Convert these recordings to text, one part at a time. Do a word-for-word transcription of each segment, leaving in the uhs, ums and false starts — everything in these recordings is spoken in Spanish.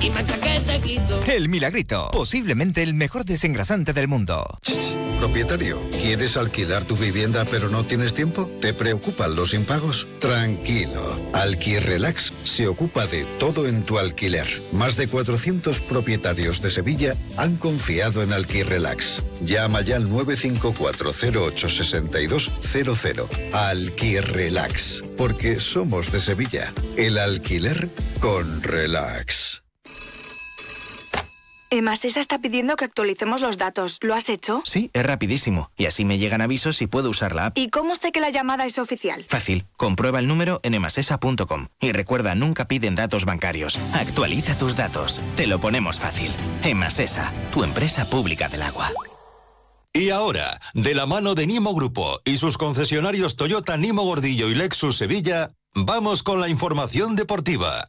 y machaque te quito. El Milagrito, posiblemente el mejor desengrasante del mundo. Propietario, ¿quieres alquilar tu vivienda pero no tienes tiempo? ¿Te preocupan los impagos? Tranquilo, Alquirrelax se ocupa de todo en tu alquiler. Más de cuatrocientos propietarios de Sevilla han confiado en Alquirrelax. Llama ya al nueve cinco cuatro cero ocho seis dos cero cero. Alquirrelax, porque somos de Sevilla. El alquiler con relax. Emasesa está pidiendo que actualicemos los datos. ¿Lo has hecho? Sí, es rapidísimo. Y así me llegan avisos y puedo usar la app. ¿Y cómo sé que la llamada es oficial? Fácil. Comprueba el número en emasesa punto com. Y recuerda, nunca piden datos bancarios. Actualiza tus datos. Te lo ponemos fácil. Emasesa, tu empresa pública del agua. Y ahora, de la mano de Nimo Grupo y sus concesionarios Toyota, Nimo Gordillo y Lexus Sevilla, vamos con la información deportiva.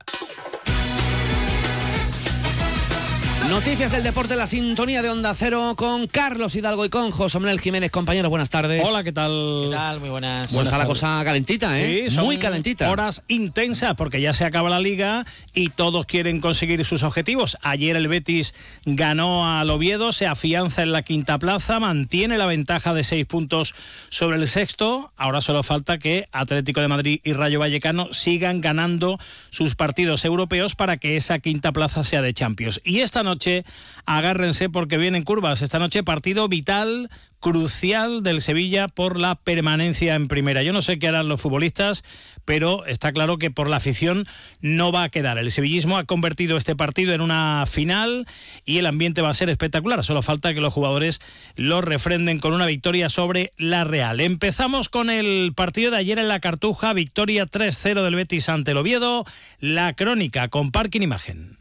Noticias del deporte, la sintonía de Onda Cero con Carlos Hidalgo y con José Manuel Jiménez. Compañeros, buenas tardes. Hola, ¿qué tal? ¿Qué tal? Muy buenas. Bueno, está la cosa calentita, ¿eh? Sí, son muy calentita. Horas intensas porque ya se acaba la liga y todos quieren conseguir sus objetivos. Ayer el Betis ganó al Oviedo, se afianza en la quinta plaza, mantiene la ventaja de seis puntos sobre el sexto. Ahora solo falta que Atlético de Madrid y Rayo Vallecano sigan ganando sus partidos europeos para que esa quinta plaza sea de Champions. Y esta noche Noche, agárrense porque vienen curvas. Esta noche partido vital, crucial del Sevilla por la permanencia en primera. Yo no sé qué harán los futbolistas, pero está claro que por la afición no va a quedar. El sevillismo ha convertido este partido en una final y el ambiente va a ser espectacular. Solo falta que los jugadores lo refrenden con una victoria sobre la Real. Empezamos con el partido de ayer en la Cartuja, victoria tres cero del Betis ante el Oviedo. La crónica con Parking Imagen.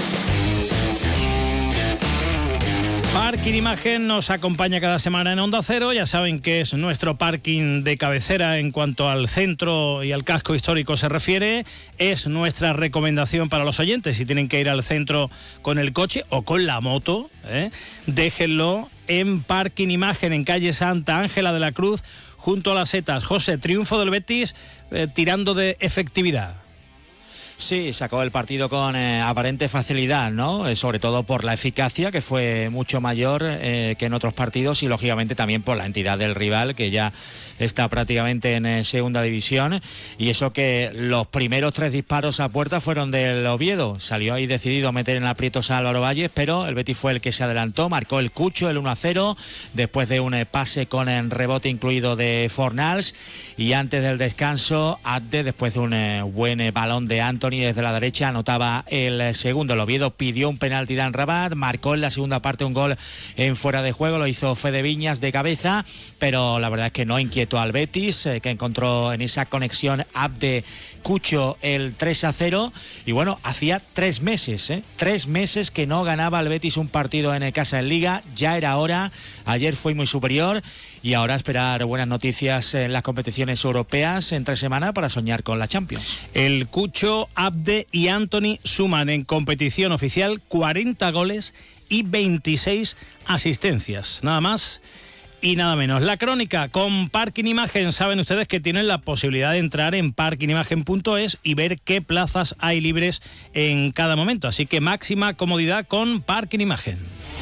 Parking Imagen nos acompaña cada semana en Onda Cero. Ya saben que es nuestro parking de cabecera en cuanto al centro y al casco histórico se refiere. Es nuestra recomendación para los oyentes. Si tienen que ir al centro con el coche o con la moto, ¿eh? déjenlo en Parking Imagen, en calle Santa Ángela de la Cruz, junto a las Setas. José, triunfo del Betis eh, tirando de efectividad. Sí, sacó el partido con eh, aparente facilidad, ¿no? Eh, sobre todo por la eficacia, que fue mucho mayor eh, que en otros partidos, y lógicamente también por la entidad del rival, que ya está prácticamente en eh, segunda división. Y eso que los primeros tres disparos a puerta fueron del Oviedo. Salió ahí decidido a meter en aprietos a Álvaro Valles, pero el Betis fue el que se adelantó, marcó el Cucho, el uno a cero, después de un eh, pase con el rebote incluido de Fornals. Y antes del descanso, Abde, después de un eh, buen eh, balón de Anthony desde la derecha, anotaba el segundo. El Oviedo pidió un penalti de Rabat, marcó en la segunda parte un gol en fuera de juego, lo hizo Fede Viñas de cabeza, pero la verdad es que no inquietó al Betis, eh, que encontró en esa conexión Abde Cucho el tres a cero. Y bueno, hacía tres meses, ¿eh? tres meses que no ganaba el Betis un partido en casa en Liga. Ya era hora. Ayer fue muy superior y ahora esperar buenas noticias en las competiciones europeas entre semana para soñar con la Champions. El Cucho, Abde y Anthony suman en competición oficial cuarenta goles y veintiséis asistencias. Nada más y nada menos. La crónica con Parking Imagen. Saben ustedes que tienen la posibilidad de entrar en parking imagen punto es y ver qué plazas hay libres en cada momento. Así que máxima comodidad con Parking Imagen.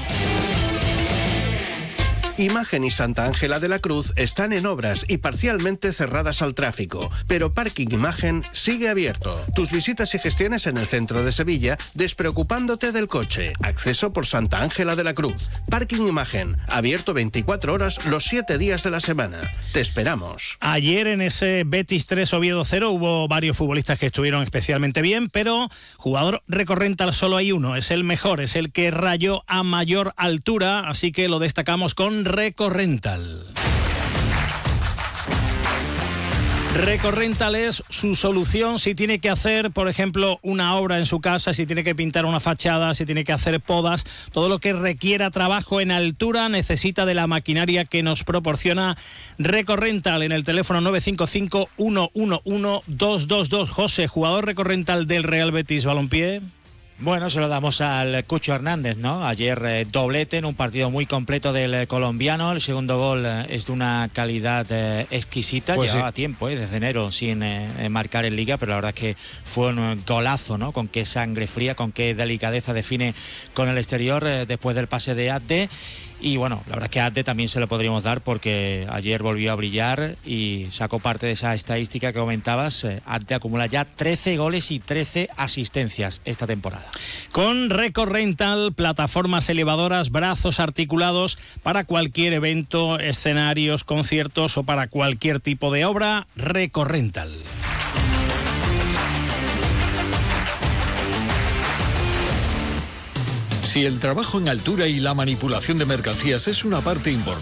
Imagen y Santa Ángela de la Cruz están en obras y parcialmente cerradas al tráfico, pero Parking Imagen sigue abierto. Tus visitas y gestiones en el centro de Sevilla, despreocupándote del coche. Acceso por Santa Ángela de la Cruz. Parking Imagen, abierto veinticuatro horas los siete días de la semana. Te esperamos. Ayer en ese Betis tres Oviedo cero hubo varios futbolistas que estuvieron especialmente bien, pero jugador recurrente solo hay uno, es el mejor, es el que rayó a mayor altura, así que lo destacamos con Recorrental. Recorrental es su solución si tiene que hacer, por ejemplo, una obra en su casa, si tiene que pintar una fachada, si tiene que hacer podas, todo lo que requiera trabajo en altura necesita de la maquinaria que nos proporciona Recorrental en el teléfono nueve cinco cinco, uno uno uno, dos dos dos. José, jugador Recorrental del Real Betis Balompié. Bueno, se lo damos al Cucho Hernández, ¿no? Ayer eh, doblete en un partido muy completo del eh, colombiano. El segundo gol eh, es de una calidad eh, exquisita. Pues Llevaba sí. tiempo, tiempo, eh, desde enero, sin eh, marcar en Liga, pero la verdad es que fue un golazo, ¿no? Con qué sangre fría, con qué delicadeza define con el exterior eh, después del pase de Abde. Y bueno, la verdad es que a Abde también se lo podríamos dar porque ayer volvió a brillar y sacó parte de esa estadística que comentabas. Abde acumula ya trece goles y trece asistencias esta temporada. Con Record Rental, plataformas elevadoras, brazos articulados para cualquier evento, escenarios, conciertos o para cualquier tipo de obra, Record Rental. Si el trabajo en altura y la manipulación de mercancías es una parte importante